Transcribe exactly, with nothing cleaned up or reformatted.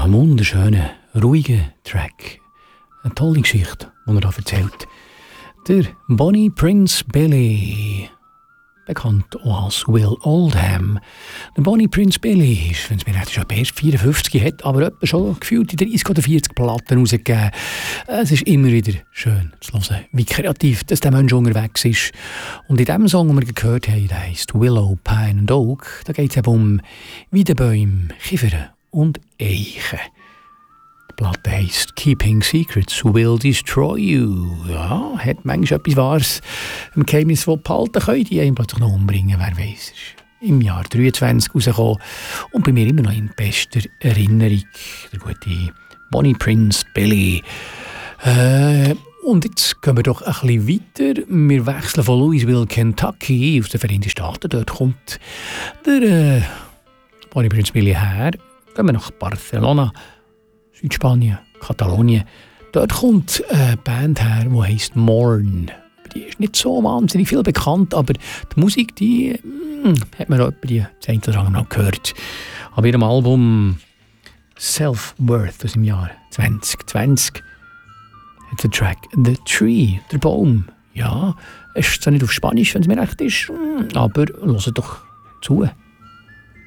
ein wunderschöner, ruhiger Track. Eine tolle Geschichte, die er da erzählt. Der Bonnie Prince Billy, bekannt auch als Will Oldham. Der Bonnie Prince Billy ist, wenn es mir recht ist, erst vierundfünfzig, hat aber etwa schon gefühlt in dreißig oder vierzig Platten rausgegeben. Es ist immer wieder schön zu hören, wie kreativ dass der Mensch unterwegs ist. Und in dem Song, den wir gehört haben, der heisst Willow, Pine and Oak, da geht es eben um Weidebäume, Kiefern und Eichen. Die Platte heisst Keeping Secrets Will Destroy You. Ja, hat manchmal etwas Wahres im Geheimnis, das behalten können, die einen plötzlich noch umbringen, wer weiß. Ist im Jahr dreiundzwanzig rausgekommen und bei mir immer noch in bester Erinnerung. Der gute Bonnie Prince Billy. Äh, und jetzt gehen wir doch ein bisschen weiter. Wir wechseln von Louisville, Kentucky, aus den Vereinigten Staaten. Dort kommt der äh, Bonnie Prince Billy her. Gehen wir nach Barcelona. Südspanien, Katalonien. Dort kommt eine Band her, die heisst Mourn. Die ist nicht so wahnsinnig viel bekannt, aber die Musik, die hm, hat man auch über die zehn Jahre noch gehört. Auf ihrem Album Self-Worth aus dem Jahr zwanzig zwanzig hat der Track The Tree, der Baum. Ja, es ist zwar nicht auf Spanisch, wenn es mir recht ist, aber hört doch zu.